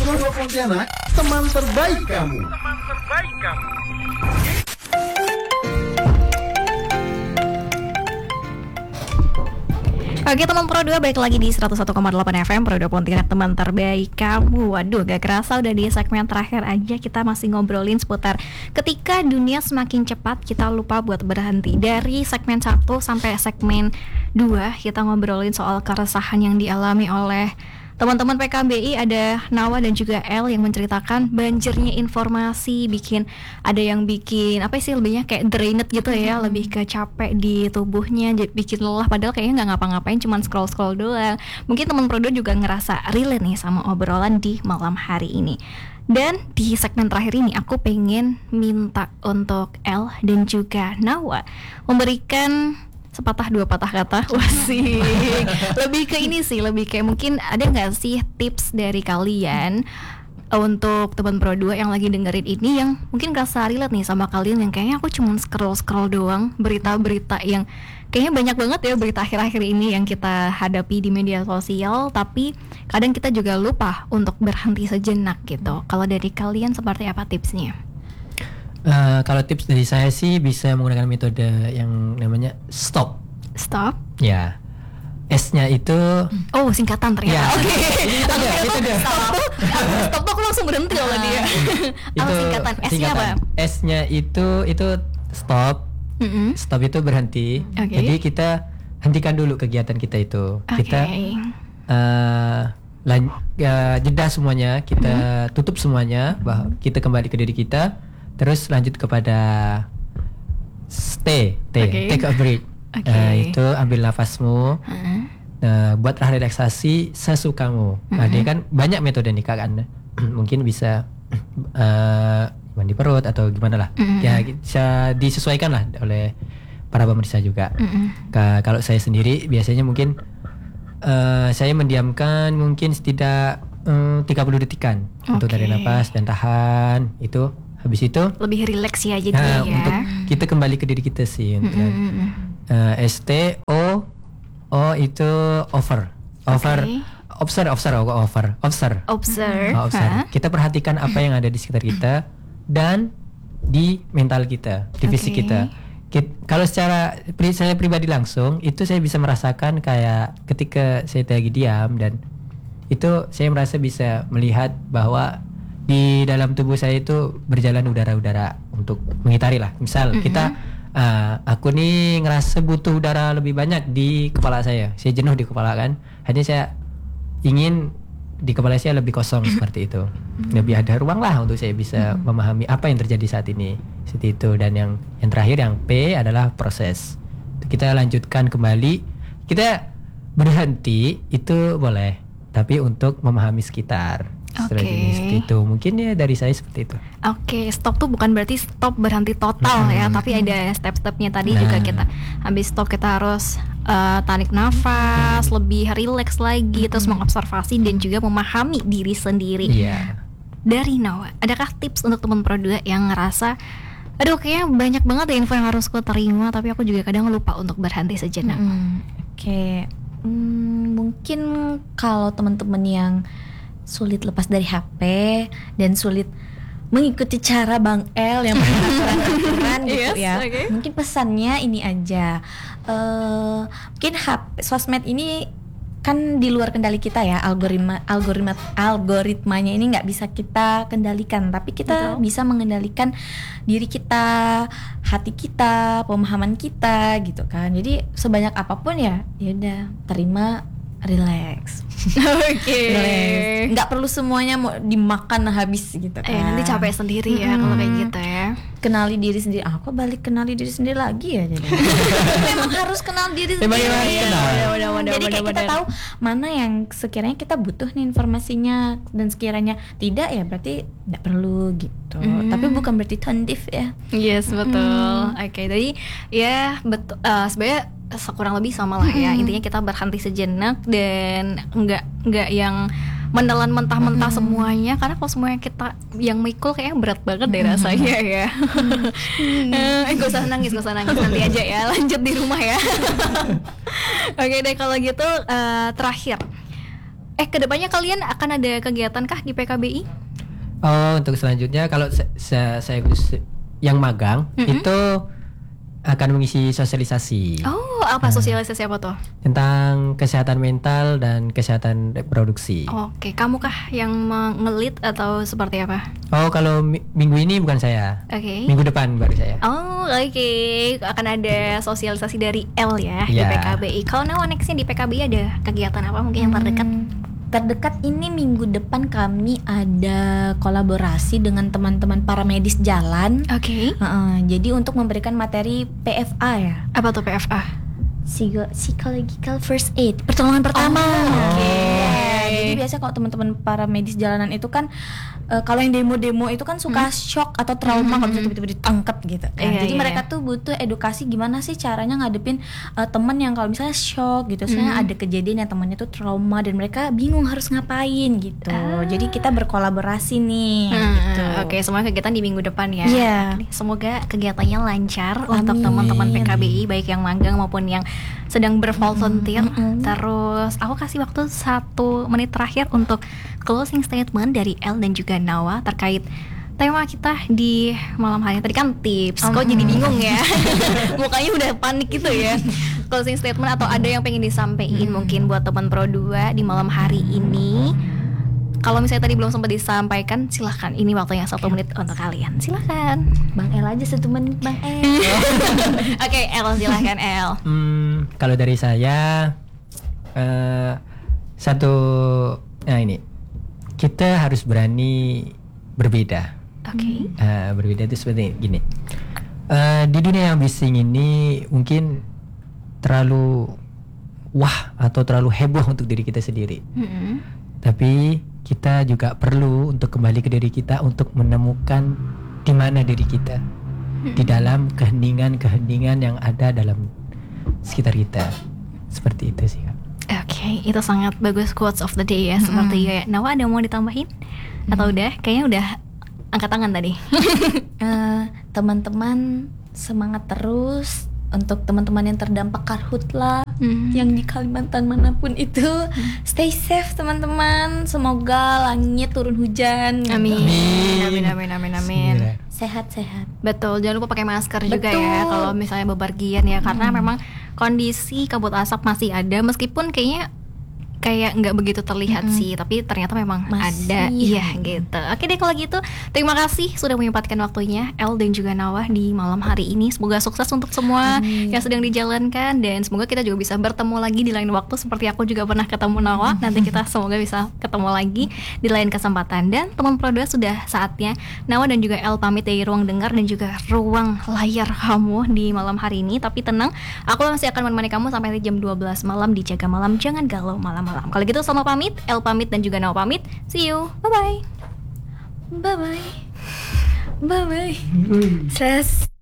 Pro2 Pontianak, teman terbaik kamu. Oke teman Pro2, balik lagi di 101,8 FM Pro2 Pontianak, teman terbaik kamu. Waduh, gak kerasa udah di segmen terakhir aja. Kita masih ngobrolin seputar ketika dunia semakin cepat, kita lupa buat berhenti. Dari segmen 1 sampai segmen 2 kita ngobrolin soal keresahan yang dialami oleh teman-teman PKBI. Ada Nawa dan juga El yang menceritakan banjirnya informasi, ada yang bikin apa sih, lebihnya kayak drained gitu ya, lebih ke capek di tubuhnya, bikin lelah padahal kayaknya nggak ngapa-ngapain, cuman scroll doang. Mungkin teman Pro2 juga ngerasa relate nih sama obrolan di malam hari ini. Dan di segmen terakhir ini aku pengen minta untuk El dan juga Nawa memberikan sepatah dua patah kata. Wasik. Lebih ke ini sih, lebih kayak mungkin ada nggak sih tips dari kalian untuk teman Pro2 yang lagi dengerin ini, yang mungkin ngerasa relate nih sama kalian, yang kayaknya aku cuma scroll doang berita-berita yang kayaknya banyak banget ya, berita akhir-akhir ini yang kita hadapi di media sosial, tapi kadang kita juga lupa untuk berhenti sejenak gitu. Kalau dari kalian seperti apa tipsnya? Kalau tips dari saya sih bisa menggunakan metode yang namanya stop. Stop? Ya. S-nya itu singkatan ternyata. Ya. Oke. Metode. Stop tuh aku langsung berhenti oleh dia. Itu singkatan. S-nya apa? S-nya itu stop. Stop itu berhenti. Okay. Jadi kita hentikan dulu kegiatan kita itu. Kita jeda semuanya, kita tutup semuanya, bahwa kita kembali ke diri kita. Terus lanjut kepada take a break. Itu ambil nafasmu, buat relaksasi sesukamu. Nah, dia kan banyak metode nih Kak kan. Mungkin bisa mandi perut atau gimana lah. Ya bisa disesuaikan lah oleh para pemirsa juga. Kalau saya sendiri biasanya mungkin saya mendiamkan mungkin setidak 30 detikan untuk tarik nafas dan tahan itu. Habis itu lebih rileks ya jadi ya. Untuk kita kembali ke diri kita sih. STO itu observe. Kita perhatikan apa yang ada di sekitar kita dan di mental kita, di fisik kita. Kalau secara saya pribadi langsung itu saya bisa merasakan kayak ketika saya lagi diam, dan itu saya merasa bisa melihat bahwa di dalam tubuh saya itu berjalan udara-udara untuk mengitari lah. Misal kita aku nih ngerasa butuh udara lebih banyak di kepala saya. Saya jenuh di kepala kan. Hanya saya ingin di kepala saya lebih kosong seperti itu. Lebih ada ruang lah untuk saya bisa memahami apa yang terjadi saat ini. Seperti itu. Dan yang terakhir, yang P adalah proses. Kita lanjutkan kembali. Kita berhenti itu boleh, tapi untuk memahami sekitar. Seperti itu. Mungkin ya dari saya seperti itu. Stop tuh bukan berarti stop berhenti total ya, tapi ada step-stepnya tadi juga. Kita habis stop kita harus tarik nafas, lebih rileks lagi, terus mengobservasi dan juga memahami diri sendiri. Dari Nawa, adakah tips untuk teman Pro2 yang ngerasa aduh kayaknya banyak banget ya info yang harus ku terima, tapi aku juga kadang lupa untuk berhenti sejenak? Mungkin kalau teman-teman yang sulit lepas dari HP dan sulit mengikuti cara Bang El yang aturan gitu ya. Mungkin pesannya ini aja. Mungkin sosmed ini kan di luar kendali kita ya, algoritmanya ini nggak bisa kita kendalikan, tapi kita bisa mengendalikan diri kita, hati kita, pemahaman kita gitu kan. Jadi sebanyak apapun ya udah terima, relax. Nggak perlu semuanya mau dimakan habis gitu kan. Nanti capek sendiri ya kalau kayak gitu ya. Kenali diri sendiri. Kok balik kenali diri sendiri lagi ya jadi. Memang harus kenal diri sendiri. Jadi kayak kita tahu mana yang sekiranya kita butuh nih informasinya, dan sekiranya tidak ya berarti nggak perlu gitu. Tapi bukan berarti tondif ya. Yes, betul. Jadi ya betul, sebenarnya kurang lebih sama lah ya. Intinya kita berhenti sejenak dan nggak yang menelan mentah-mentah semuanya, karena kalau semuanya kita yang mikul kayaknya berat banget deh rasanya ya. Gak usah nangis nanti aja ya, lanjut di rumah ya. Oke deh kalau gitu, terakhir Kedepannya kalian akan ada kegiatan kah di PKBI? Oh, untuk selanjutnya kalau saya yang magang itu akan mengisi sosialisasi Oh, apa sosialisasi apa tuh? tentang kesehatan mental dan kesehatan reproduksi. Oke, kamu kah yang ngelit atau seperti apa? Oh, kalau minggu ini bukan saya. Oke. Minggu depan baru saya. Oh, oke. Akan ada sosialisasi dari L ya di Ya. PKBI. Kalau Nawa nextnya di PKBI ada kegiatan apa mungkin yang terdekat? Terdekat ini minggu depan kami ada kolaborasi dengan teman-teman paramedis jalan. Oke. Jadi untuk memberikan materi PFA ya, Apa tuh PFA? Psychological First Aid, pertolongan pertama. Oke. Jadi biasa kalau teman-teman paramedis jalanan itu kan kalau yang demo-demo itu kan suka shock atau trauma kalau bisa tiba-tiba ditangkap gitu. Jadi mereka tuh butuh edukasi gimana sih caranya ngadepin teman yang kalau misalnya shock gitu, misalnya ada kejadian yang temannya tuh trauma dan mereka bingung harus ngapain gitu. Jadi kita berkolaborasi nih. Gitu. Oke, semua kegiatan di minggu depan ya. Iya. Semoga kegiatannya lancar Amin. untuk teman-teman PKBI baik yang magang maupun yang sedang bervolunteer. Terus aku kasih waktu 1 menit terakhir untuk closing statement dari El dan juga Nawa terkait tema kita di malam hari. Tadi kan tips, kok jadi bingung ya? Mukanya udah panik gitu ya. Closing statement atau ada yang pengen disampaikan mungkin buat teman Pro 2 di malam hari ini. Kalau misalnya tadi belum sempat disampaikan, silahkan. Ini waktunya 1 menit untuk kalian. Silahkan. Bang El aja 1 menit Bang El. Oke, El, silahkan El. Kalau dari saya ini kita harus berani berbeda. Oke. Berbeda itu seperti gini. Di dunia yang bising ini mungkin terlalu wah atau terlalu heboh untuk diri kita sendiri. Tapi kita juga perlu untuk kembali ke diri kita untuk menemukan di mana diri kita di dalam keheningan-keheningan yang ada dalam sekitar kita. Seperti itu sih, Kak. Oke, itu sangat bagus quotes of the day ya. Seperti ya. Nawa ada mau ditambahin? Atau udah? Kayaknya udah angkat tangan tadi. Teman-teman semangat terus. Untuk teman-teman yang terdampak karhutla yang di Kalimantan manapun itu, stay safe teman-teman. Semoga langit turun hujan. Amin. Amin. Sehat-sehat. Betul, jangan lupa pakai masker juga ya kalau misalnya bepergian ya, karena memang kondisi kabut asap masih ada meskipun kayak nggak begitu terlihat sih, tapi ternyata memang masih ada. Iya gitu. Oke deh kalau gitu, terima kasih sudah menyempatkan waktunya El dan juga Nawa di malam hari ini. Semoga sukses untuk semua yang sedang dijalankan, dan semoga kita juga bisa bertemu lagi di lain waktu seperti aku juga pernah ketemu Nawa. Nanti kita semoga bisa ketemu lagi di lain kesempatan. Dan teman Pro 2 sudah saatnya Nawa dan juga El pamit dari ruang dengar dan juga ruang layar kamu di malam hari ini. Tapi tenang, aku masih akan menemani kamu sampai jam 12 malam di Jaga Malam. Jangan galau malam-malam. Kalau gitu sama pamit, El pamit dan juga Nawa pamit. See you. Bye-bye. Bye-bye. Bye-bye. Stress.